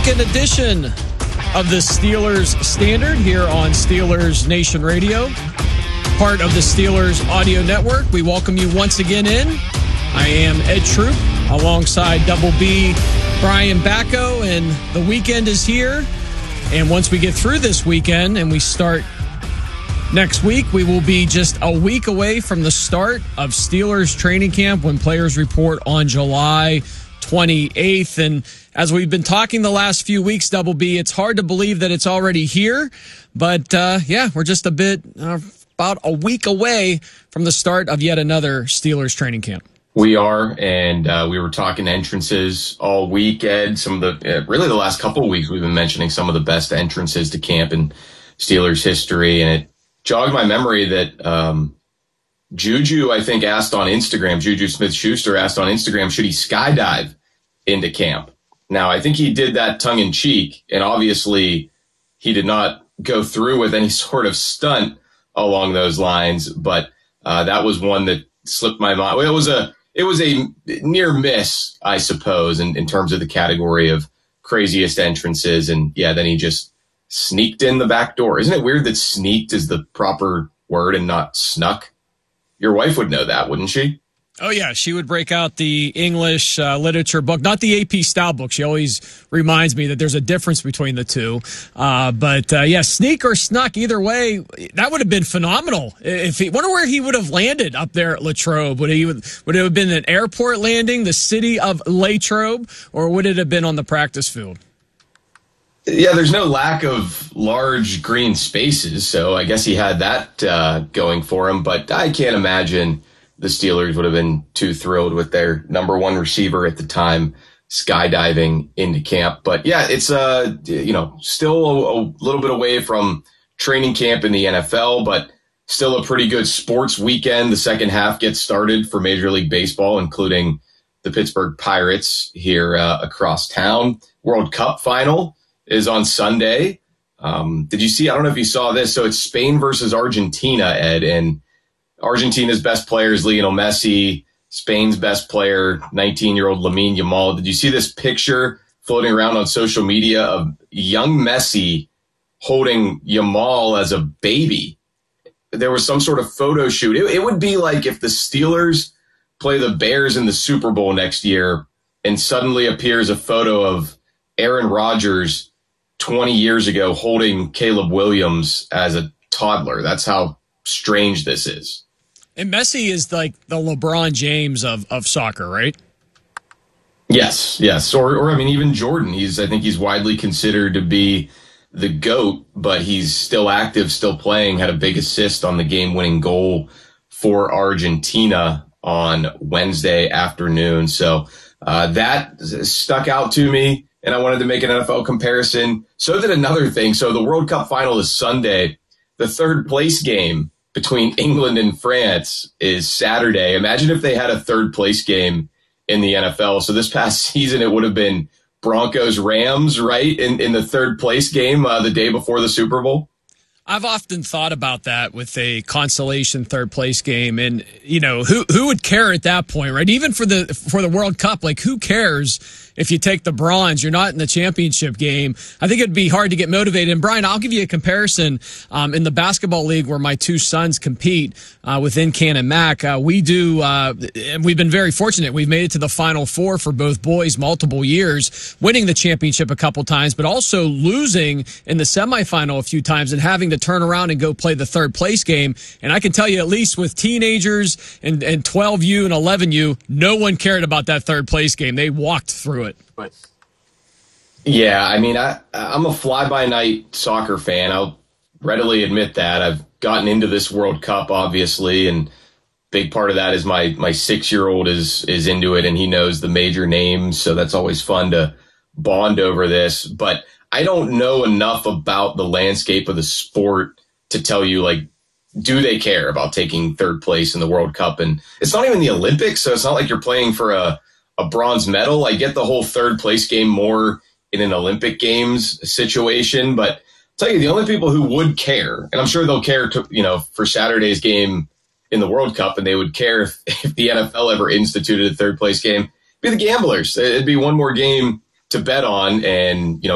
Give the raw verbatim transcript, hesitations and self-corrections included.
weekend edition of the Steelers Standard here on Steelers Nation Radio, part of the Steelers Audio Network. We welcome you once again in. I am Ed Troop alongside Double B, Brian Bacco, and the weekend is here. And once we get through this weekend and we start next week, we will be just a week away from the start of Steelers training camp when players report on July twenty-eighth. And as we've been talking the last few weeks, Double B, it's hard to believe that it's already here. But, uh, yeah, we're just a bit, uh, about a week away from the start of yet another Steelers training camp. We are, and uh, we were talking entrances all week, Ed. Some of the, uh, really the last couple of weeks, we've been mentioning some of the best entrances to camp in Steelers history, and it jogged my memory that um, Juju, I think, asked on Instagram, Juju Smith-Schuster asked on Instagram, should he skydive into camp? Now, I think he did that tongue-in-cheek, and obviously he did not go through with any sort of stunt along those lines, but uh, that was one that slipped my mind. Well, it was a It was a near miss, I suppose, in, in terms of the category of craziest entrances. And yeah, then he just sneaked in the back door. Isn't it weird that sneaked is the proper word and not snuck? Your wife would know that, wouldn't she? Oh, yeah. She would break out the English uh, literature book, not the A P style book. She always reminds me that there's a difference between the two. Uh, but, uh, yeah, sneak or snuck, either way, that would have been phenomenal. If he, wonder where he would have landed up there at Latrobe. Would, he, would it have been an airport landing, the city of Latrobe, or would it have been on the practice field? Yeah, there's no lack of large green spaces, so I guess he had that uh, going for him. But I can't imagine the Steelers would have been too thrilled with their number one receiver at the time skydiving into camp. But yeah, it's uh, you know, still a, a little bit away from training camp in the N F L, but still a pretty good sports weekend. The second half gets started for Major League Baseball, including the Pittsburgh Pirates here uh, across town. World Cup final is on Sunday. Um, did you see? I don't know if you saw this. So it's Spain versus Argentina, Ed, and Argentina's best player is Lionel Messi. Spain's best player, nineteen-year-old Lamine Yamal. Did you see this picture floating around on social media of young Messi holding Yamal as a baby? There was some sort of photo shoot. It, it would be like if the Steelers play the Bears in the Super Bowl next year and suddenly appears a photo of Aaron Rodgers twenty years ago holding Caleb Williams as a toddler. That's how strange this is. And Messi is like the LeBron James of, of soccer, right? Yes, yes. Or, or I mean, even Jordan. He's, I think he's widely considered to be the GOAT, but he's still active, still playing, had a big assist on the game-winning goal for Argentina on Wednesday afternoon. So uh, that stuck out to me, and I wanted to make an N F L comparison. So did another thing. So the World Cup final is Sunday. The third place game between England and France is Saturday. Imagine if they had a third place game in the N F L. So this past season, it would have been Broncos Rams, right? In, in the third place game uh, the day before the Super Bowl. I've often thought about that with a consolation third place game, and you know who who would care at that point, right? Even for the for the World Cup, like who cares if you take the bronze? You're not in the championship game. I think it'd be hard to get motivated. And Brian, I'll give you a comparison um, in the basketball league where my two sons compete uh, within Can and Mac. Uh, we do, uh, and we've been very fortunate. We've made it to the Final Four for both boys multiple years, winning the championship a couple times, but also losing in the semifinal a few times and having to turn around and go play the third place game. And I can tell you, at least with teenagers and, and twelve U and eleven U, no one cared about that third place game. They walked through it. But yeah, I mean, I, I'm a fly-by-night soccer fan. I'll readily admit that. I've gotten into this World Cup, obviously, and big part of that is my my six-year-old is is into it, and he knows the major names, so that's always fun to bond over this. But I don't know enough about the landscape of the sport to tell you, like, do they care about taking third place in the World Cup? And it's not even the Olympics, so it's not like you're playing for a, a bronze medal. I get the whole third place game more in an Olympic Games situation, but I'll tell you, the only people who would care, and I'm sure they'll care to, you know, for Saturday's game in the World Cup, and they would care if, if the N F L ever instituted a third place game, be the gamblers. It'd be one more game to bet on, and, you know,